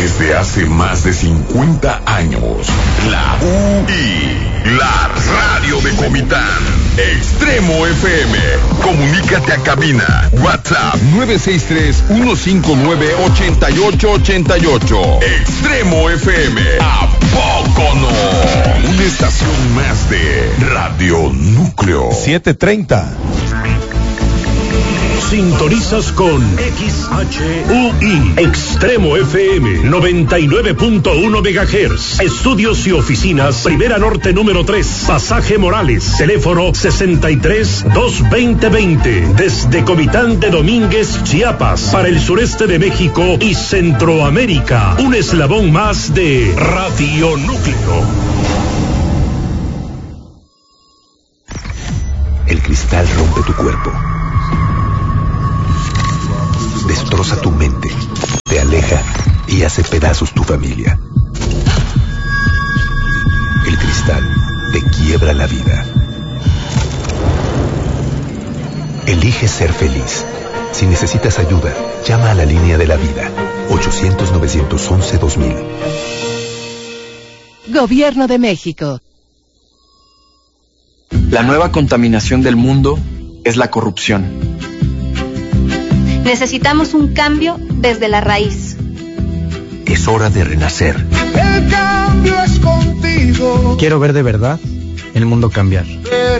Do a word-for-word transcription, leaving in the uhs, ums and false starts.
desde hace más de cincuenta años. La U I, la radio de Comitán. Extremo F M. Comunícate a cabina. WhatsApp nueve seis tres, uno cinco nueve, ocho ocho ocho ocho. Extremo F M. ¿A poco no? Una estación más de Radio Núcleo. siete treinta. Sintonizas con X H U I, Extremo F M, noventa y nueve punto uno megahertz. Estudios y oficinas, Primera Norte número tres, Pasaje Morales. Teléfono sesenta y tres, dos veinte veinte. Desde Comitán de Domínguez, Chiapas, para el sureste de México y Centroamérica. Un eslabón más de Radio Núcleo. El cristal rompe tu cuerpo. Destroza tu mente, te aleja y hace pedazos tu familia. El cristal te quiebra la vida. Elige ser feliz. Si necesitas ayuda, llama a la línea de la vida. ochocientos, novecientos once, dos mil. Gobierno de México. La nueva contaminación del mundo es la corrupción. Necesitamos un cambio desde la raíz. Es hora de renacer. El cambio es contigo. Quiero ver de verdad el mundo cambiar.